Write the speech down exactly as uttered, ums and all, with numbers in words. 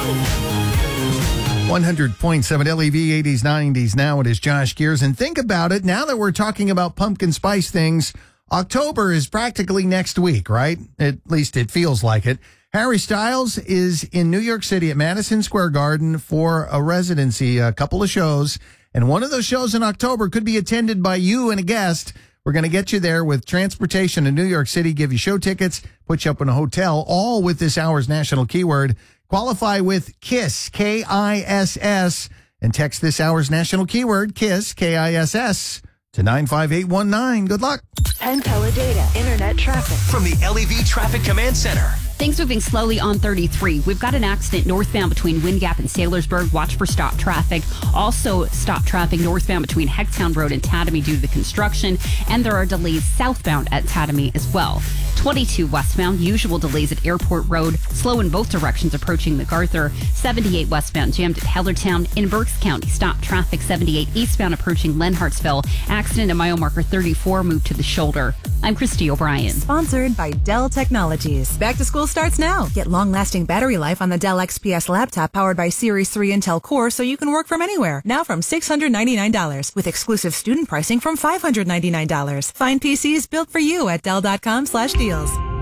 one hundred point seven L E V, eighties, nineties. Now it is Josh Gears. And think about it, now that we're talking about pumpkin spice things, October is practically next week, right? At least it feels like it. Harry Styles is in New York City at Madison Square Garden for a residency, a couple of shows. And one of those shows in October could be attended by you and a guest. We're going to get you there with transportation to New York City, give you show tickets, put you up in a hotel, all with this hour's national keyword. Qualify with KISS, K I S S, and text this hour's national keyword, KISS, K I S S, to nine five eight one nine. Good luck. Penn Teledata Internet traffic from the L E V Traffic Command Center. Things moving slowly on thirty-three. We've got an accident northbound between Wind Gap and Saylorsburg. Watch for stop traffic. Also stop traffic northbound between Hecktown Road and Tatamy due to the construction. And there are delays southbound at Tatamy as well. twenty-two westbound, usual delays at Airport Road. Slow in both directions approaching MacArthur. seventy-eight westbound jammed at Hellertown. In Berks County, stop traffic. seventy-eight eastbound approaching Lenhartsville. Accident at mile marker thirty-four, moved to the shoulder. I'm Christy O'Brien. Sponsored by Dell Technologies. Back to school starts now. Get long-lasting battery life on the Dell X P S laptop powered by Series three Intel Core so you can work from anywhere. Now from six hundred ninety-nine dollars with exclusive student pricing from five hundred ninety-nine dollars. Find P Cs built for you at Dell dot com slash deals.